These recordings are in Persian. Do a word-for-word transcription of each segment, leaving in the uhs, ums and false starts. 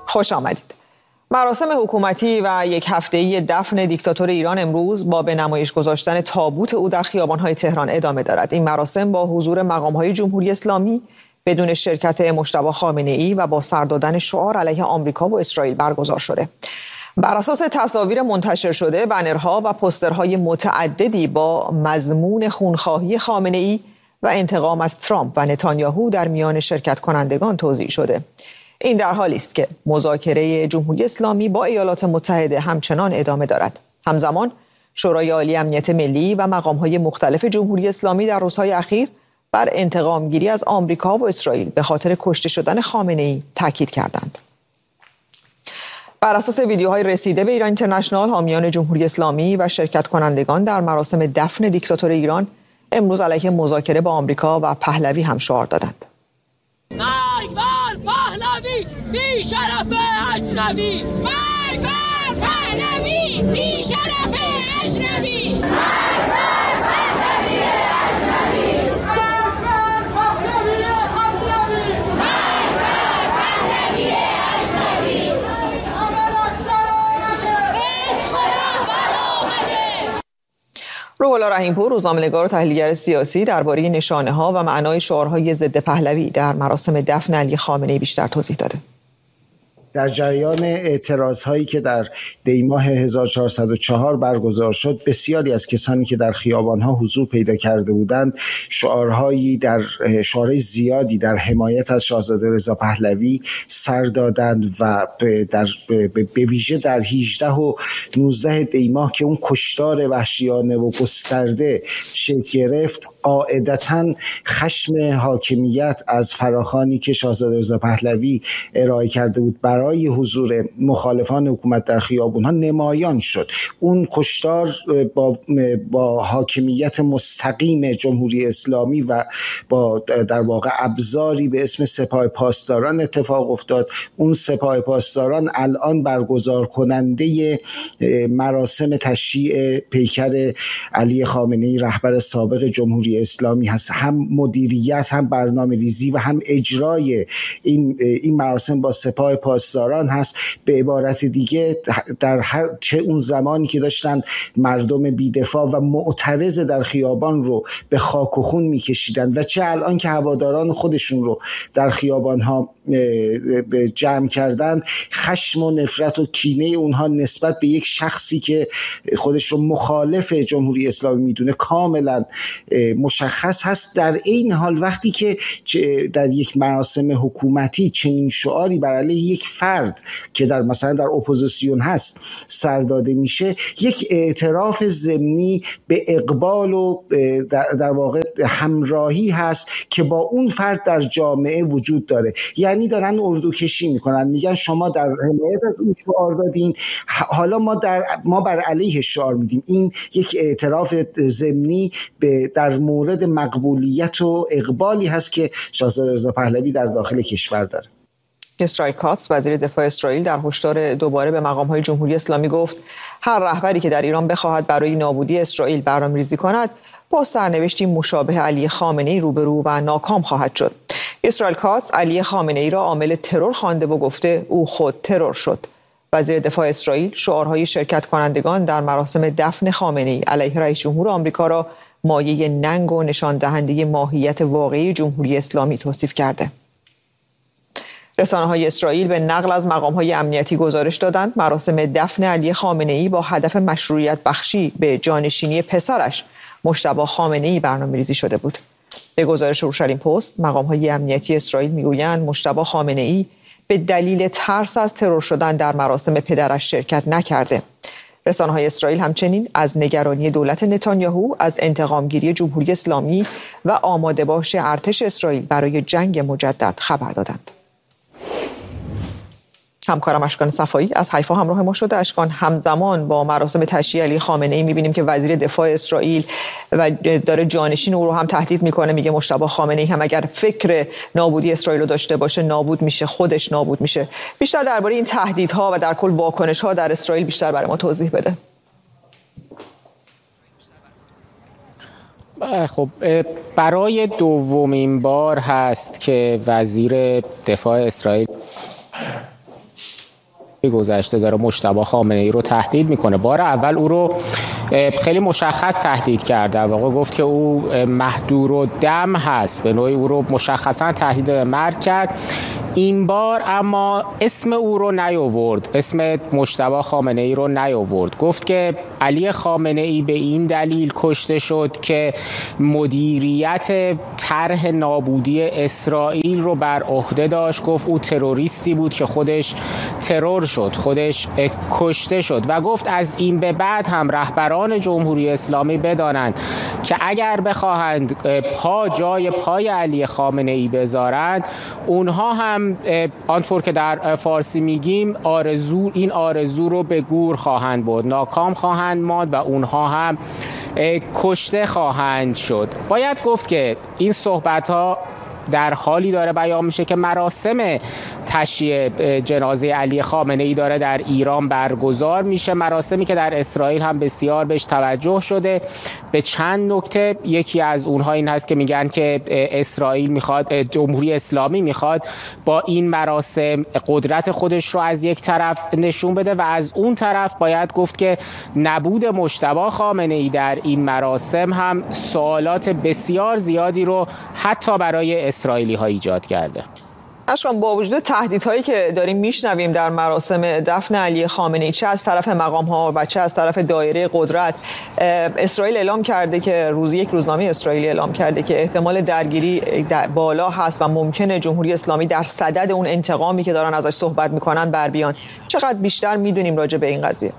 خوش آمدید. مراسم حکومتی و یک هفته‌ای دفن دیکتاتور ایران امروز با به نمایش گذاشتن تابوت او در خیابان‌های تهران ادامه دارد. این مراسم با حضور مقام‌های جمهوری اسلامی بدون شرکت مجتبی خامنه‌ای و با سر دادن شعار علیه آمریکا و اسرائیل برگزار شده. بر اساس تصاویر منتشر شده، بنرها و پوسترهای متعددی با مضمون خونخواهی خامنه‌ای و انتقام از ترامپ و نتانیاهو در میان شرکت کنندگان توزیع شده. این در حالی است که مذاکره جمهوری اسلامی با ایالات متحده همچنان ادامه دارد. همزمان شورای عالی امنیت ملی و مقام‌های مختلف جمهوری اسلامی در روزهای اخیر بر انتقام گیری از آمریکا و اسرائیل به خاطر کشته شدن خامنه‌ای تاکید کردند. بر اساس ویدیوهای رسیده به ایران اینترنشنال، حامیان جمهوری اسلامی و شرکت کنندگان در مراسم دفن دیکتاتور ایران امروز علیه مذاکره با آمریکا و پهلوی هم شعار دادند. مرگ بر پهلوی بی شرف اجنبی، مرگ بر پهلوی بی شرف اجنبی، مرگ بر پهلوی اجنبی، مرگ بر پهلوی اجنبی، مرگ بر پهلوی اجنبی. روح الله رحیم‌پور، روزنامه‌نگار و تحلیلگر سیاسی، درباره نشانه‌ها و معنای شعارهای ضد پهلوی در مراسم دفن علی خامنه‌ای بیشتر توضیح داده. در جریان اعتراض‌هایی که در دیماه هزار و چهارصد و چهار برگزار شد، بسیاری از کسانی که در خیابان‌ها حضور پیدا کرده بودند شعارهایی در شعارهای زیادی در حمایت از شاهزاده رضا پهلوی سر دادند و در به ویژه در هجده و نوزده دیماه که اون کشتار وحشیانه و گسترده شکل گرفت، قاعدتاً خشم حاکمیت از فراخوانی که شاهزاده رضا پهلوی ارائه کرده بود برای حضور مخالفان حکومت در خیابون‌ها نمایان شد. اون کشتار با با حاکمیت مستقیم جمهوری اسلامی و با در واقع ابزاری به اسم سپاه پاسداران اتفاق افتاد. اون سپاه پاسداران الان برگزار کننده مراسم تشییع پیکر علی خامنه‌ای رهبر سابق جمهوری اسلامی هست. هم مدیریت، هم برنامه‌ریزی و هم اجرای این این مراسم با سپاه پاسداران هست. به عبارت دیگه در هر چه اون زمانی که داشتن مردم بی‌دفاع و معترض در خیابان رو به خاک و خون می‌کشیدن و چه الان که هواداران خودشون رو در خیابان‌ها جمع کردن، خشم و نفرت و کینه اونها نسبت به یک شخصی که خودش رو مخالف جمهوری اسلامی میدونه کاملا مشخص هست. در این حال وقتی که در یک مراسم حکومتی چنین شعاری بر علیه یک فرد که در مثلا در اپوزیسیون هست سر داده میشه، یک اعتراف ضمنی به اقبال و در واقع همراهی هست که با اون فرد در جامعه وجود داره. یعنی دارن اردو کشی میکنن، میگن شما در حمایت از اون شعار دادین، حالا ما در ما بر علیه شعار میدیم. این یک اعتراف ضمنی به در مورد مقبولیت و اقبالی هست که شاهزاده رضا پهلوی در داخل کشور داره. اسرائیل کاتس، وزیر دفاع اسرائیل، در هشدار دوباره به مقام‌های جمهوری اسلامی گفت هر رهبری که در ایران بخواهد برای نابودی اسرائیل برنامه‌ریزی کند با سرنوشتی مشابه علی خامنه‌ای روبرو و ناکام خواهد شد. اسرائیل کاتس علی خامنه‌ای را عامل ترور خوانده و گفته او خود ترور شد. وزیر دفاع اسرائیل شعارهای شرکت کنندگان در مراسم دفن خامنه‌ای علیه رئیس جمهور آمریکا را مایه ننگ و نشان دهنده ماهیت واقعی جمهوری اسلامی توصیف کرده. رسانه‌های اسرائیل به نقل از مقام‌های امنیتی گزارش دادند مراسم دفن علی خامنه‌ای با هدف مشروعیت بخشی به جانشینی پسرش مجتبی خامنه‌ای برنامه‌ریزی شده بود. به گزارش اورشلیم پست، مقام‌های امنیتی اسرائیل میگویند مجتبی خامنه‌ای به دلیل ترس از ترور شدن در مراسم پدرش شرکت نکرده. رسانه‌های اسرائیل همچنین از نگرانی دولت نتانیاهو از انتقامگیری جمهوری اسلامی و آماده باش ارتش اسرائیل برای جنگ مجدد خبر دادند. همکارم اشکان صفایی از حیفا همراه ما شده. اشکان، همزمان با مراسم تشییع علی خامنه‌ای می‌بینیم که وزیر دفاع اسرائیل و داره جانشین او رو هم تهدید میکنه، میگه مجتبی خامنه‌ای هم اگر فکر نابودی اسرائیل رو داشته باشه نابود میشه، خودش نابود میشه. بیشتر درباره این تهدیدها و در کل واکنش‌ها در اسرائیل بیشتر برای ما توضیح بده. خب برای دومین بار هست که وزیر دفاع اسرائیل گذشته داره مجتبی خامنه‌ای رو تهدید میکنه. بار اول او رو خیلی مشخص تهدید کرد، در واقع گفت که او مهدور و دم هست، به نوعی او رو مشخصا تهدید به مرگ کرد. این بار اما اسم او رو نیاورد، اسم مجتبی خامنه‌ای رو نیاورد. گفت که علی خامنه‌ای به این دلیل کشته شد که مدیریت طرح نابودی اسرائیل رو بر عهده داشت. گفت او تروریستی بود که خودش ترور شد، خودش کشته شد و گفت از این به بعد هم رهبران جمهوری اسلامی بدانند که اگر بخواهند پا جای پای علی خامنه‌ای بذارند، اونها هم آنطور که در فارسی میگیم آرزو این آرزو رو به گور خواهند برد، ناکام خواهند ماند و اونها هم کشته خواهند شد. باید گفت که این صحبت‌ها در حالی داره بیان میشه که مراسم تشییع جنازه علی خامنه‌ای داره در ایران برگزار میشه، مراسمی که در اسرائیل هم بسیار بهش توجه شده به چند نکته. یکی از اونها این هست که میگن که اسرائیل میخواد، جمهوری اسلامی میخواد با این مراسم قدرت خودش رو از یک طرف نشون بده و از اون طرف باید گفت که نبود مجتبی خامنه‌ای در این مراسم هم سوالات بسیار زیادی رو حتی برای اسرائیلی ها ایجاد کرده. اشکان، با وجود تهدیدهایی که داریم میشنویم در مراسم دفن علی خامنه‌ای، چه از طرف مقام ها و چه از طرف دایره قدرت، اسرائیل اعلام کرده که روز یک روزنامه اسرائیلی اعلام کرده که احتمال درگیری بالا هست و ممکنه جمهوری اسلامی در صدد اون انتقامی که دارن ازش صحبت میکنن بر بیان. چقدر بیشتر میدونیم راجع به این قضیه؟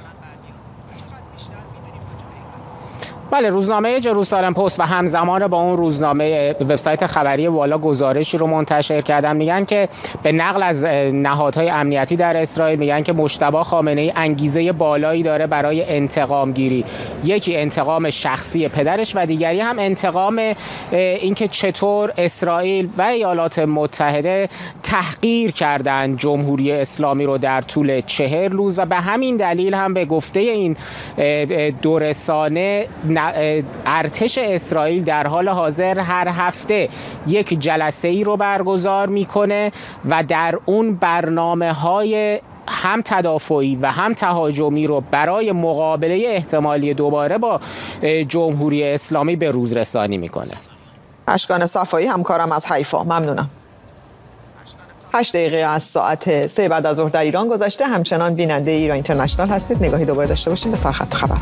بله، روزنامه جروسالم پست و همزمان با اون روزنامه وبسایت خبری والا گزارشی رو منتشر کردن. میگن که به نقل از نهادهای امنیتی در اسرائیل میگن که مجتبی خامنه‌ای انگیزه بالایی داره برای انتقام گیری. یکی انتقام شخصی پدرش و دیگری هم انتقام اینکه چطور اسرائیل و ایالات متحده تحقیر کردن جمهوری اسلامی رو در طول چهل روز و به همین دلیل هم به گفته این دو رسانه ارتش اسرائیل در حال حاضر هر هفته یک جلسه ای رو برگزار میکنه و در اون برنامه‌های هم تدافعی و هم تهاجمی رو برای مقابله احتمالی دوباره با جمهوری اسلامی به روز رسانی میکنه. اشکان صفایی، همکارم از حیفا، ممنونم. هشت دقیقه از ساعت سه بعد از ظهر در ایران گذشته. همچنان بیننده ایران اینترنشنال هستید. نگاهی دوباره داشته باشیم به سرخط خبر.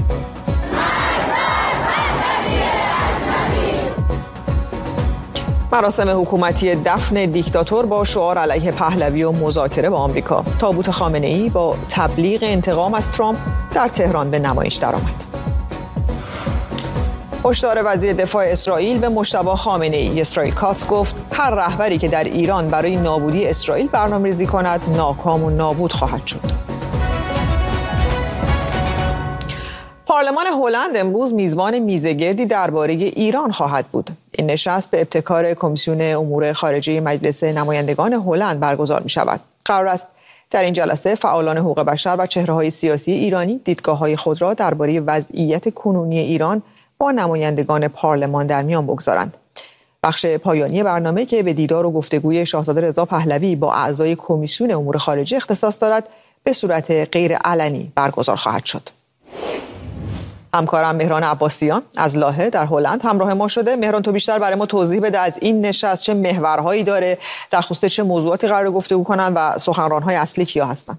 مراسم حکومتی دفن دیکتاتور با شعار علیه پهلوی و مذاکره با آمریکا. تابوت خامنه‌ای با تبلیغ انتقام از ترامپ در تهران به نمایش درآمد. هشدار وزیر دفاع اسرائیل به مجتبی خامنه‌ای. اسرائیل کاتس گفت هر رهبری که در ایران برای نابودی اسرائیل برنامه‌ریزی کند ناکام و نابود خواهد شد. پارلمان هلند امروز میزبان میزگردی درباره ایران خواهد بود. این نشست به ابتکار کمیسیون امور خارجه مجلس نمایندگان هلند برگزار می شود. قرار است در این جلسه فعالان حقوق بشر و چهره‌های سیاسی ایرانی دیدگاه‌های خود را درباره وضعیت کنونی ایران با نمایندگان پارلمان در میان بگذارند. بخش پایانی برنامه که به دیدار و گفتگوی شاهزاده رضا پهلوی با اعضای کمیسیون امور خارجه اختصاص دارد، به صورت غیر علنی برگزار خواهد شد. همکارم مهران عباسیان از لاهه در هلند همراه ما شده. مهران، تو بیشتر برای ما توضیح بده از این نشست چه محورهایی داره، در خصوص چه موضوعاتی قرار گفتگو کنن و سخنران‌های اصلی کیا هستن؟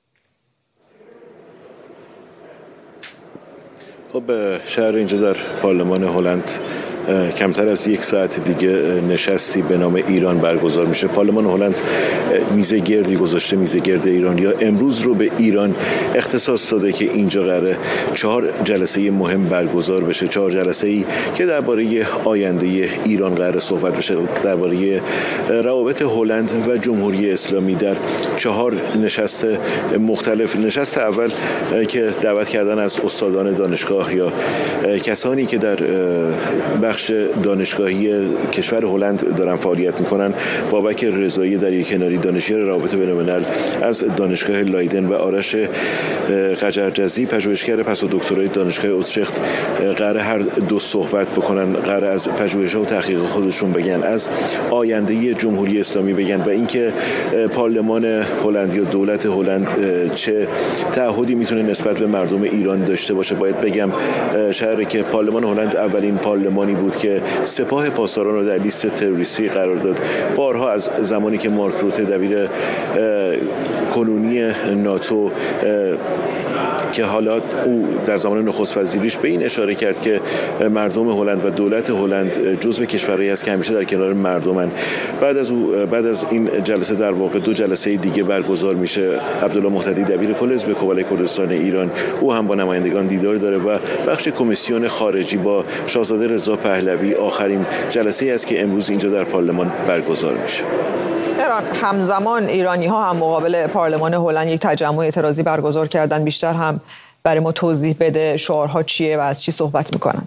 خب شهر اینجا در پارلمان هلند کمتر از یک ساعت دیگه نشستی به نام ایران برگزار میشه. پارلمان هلند میزه گردی گذاشته، میزه گرد ایرانیا امروز رو به ایران اختصاص داده که اینجا قراره چهار جلسه مهم برگزار بشه. چهار جلسه ای که درباره آینده ایران قراره صحبت بشه، درباره روابط هلند و جمهوری اسلامی در چهار نشست مختلف. نشست اول که دعوت کردن از استادان دانشگاه یا کسانی که در بخش دانشگاهی کشور هلند دارن فعالیت میکنن. بابک رضایی دریاکناری دانشیار روابط بین‌الملل از دانشگاه لایدن و آرش قجرجزی پژوهشگر پس دکترای دانشگاه اوترخت قرار هر دو صحبت بکنن، قرار از پژوهش‌ها و تحقیق خودشون بگن، از آینده جمهوری اسلامی بگن و اینکه پارلمان هلند یا دولت هلند چه تعهدی میتونه نسبت به مردم ایران داشته باشه. باید بگم شهری که پارلمان هلند اولین پارلمانی بود که سپاه پاسداران رو در لیست تروریستی قرار داد. بارها از زمانی که مارک روته دبیر کنونی ناتو که حالا او در زمان نخست وزیریش به این اشاره کرد که مردم هلند و دولت هلند جزو کشورهایی است که همیشه در کنار مردمن. بعد از او بعد از این جلسه در واقع دو جلسه دیگه برگزار میشه. عبدالله مهتدی دبیر کل حزب کوبلای کردستان ایران، او هم با نمایندگان دیدار داره و بخش کمیسیون خارجی با شاهزاده رضا پهلوی آخرین جلسه است که امروز اینجا در پارلمان برگزار میشه. ایران همزمان ایرانی ها هم مقابل پارلمان هلند یک تجمع اعتراضی برگزار کردن. بیشتر هم برای ما توضیح بده شعارها چیه و از چی صحبت میکنند؟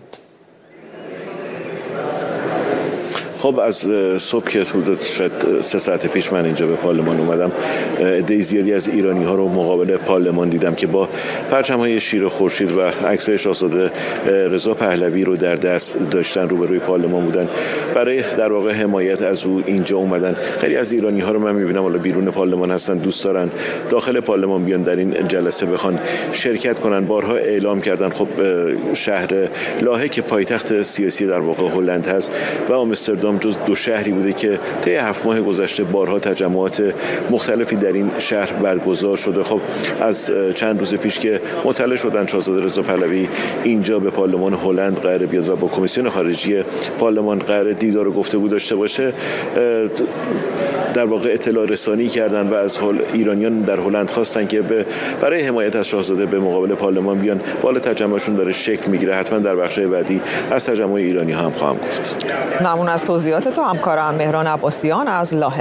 خب از صبح که حدود شاید سه ساعت پیش من اینجا به پارلمان اومدم، عده زیادی از ایرانی ها رو مقابل پارلمان دیدم که با پرچم‌های شیر خورشید و عکس‌های شاهزاده رضا پهلوی رو در دست داشتن، روبروی پارلمان بودن برای در واقع حمایت از او اینجا اومدن. خیلی از ایرانی ها رو من می‌بینم حالا بیرون پارلمان هستن، دوست دارن داخل پارلمان بیان در این جلسه بخوان شرکت کنن. بارها اعلام کردن. خب شهر لاهه که پایتخت سیاسی در واقع هلند هست و آمستردام جز دو شهری بوده که طی هفت ماه گذشته بارها تجمعات مختلفی در این شهر برگزار شده. خب از چند روز پیش که مطلع شدن شاهزاده رضا پهلوی اینجا به پارلمان هلند قرار بیاد و با کمیسیون خارجی پارلمان قرار دیدار و گفتگو داشته باشه، در واقع اطلاع رسانی کردن و از ایرانیان در هلند خواستن که برای حمایت از شاهزاده به مقابل پارلمان بیان. والا تجمعشون داره شکل میگیره. حتما در بخش بعدی از تجمع ایرانی ها هم خواهم گفت. ممنون از توضیحات تو همکارم مهران عباسیان از لاهه.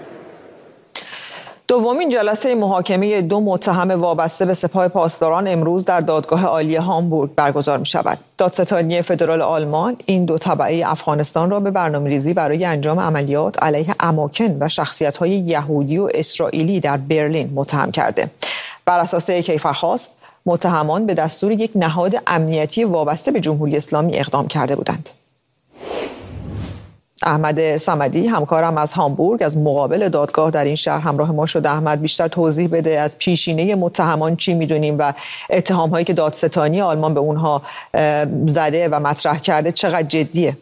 دومین جلسه محاکمه دو متهم وابسته به سپاه پاسداران امروز در دادگاه عالی هامبورگ برگزار می شود. دادستانی فدرال آلمان این دو تبعه افغانستان را به برنامه‌ریزی برای انجام عملیات علیه اماکن و شخصیت‌های یهودی و اسرائیلی در برلین متهم کرده. بر اساس کیفرخواست متهمان به دستور یک نهاد امنیتی وابسته به جمهوری اسلامی اقدام کرده بودند. احمد صمدی همکارم از هامبورگ از مقابل دادگاه در این شهر همراه ما شده. احمد، بیشتر توضیح بده از پیشینه متهمان چی میدونیم و اتهام‌هایی که دادستانی آلمان به اونها زده و مطرح کرده چقدر جدیه؟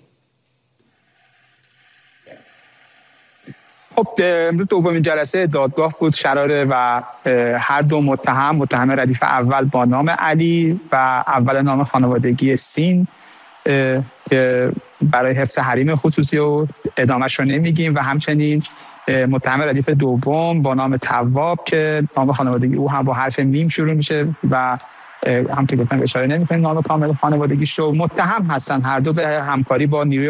خب امروز دومین جلسه دادگاه بود شراره و هر دو متهم، متهم ردیف اول با نام علی و اول نام خانوادگی سین که برای حفظ حریم خصوصی و ادامهش رو نمیگیم، و همچنین متهم ردیف دوم با نام تواب که نام خانوادگی او هم با حرف میم شروع میشه و هم که گفتم اشاره نمی‌کنیم نام کامل خانوادگیش رو. متهم هستن هر دو به همکاری با نیروی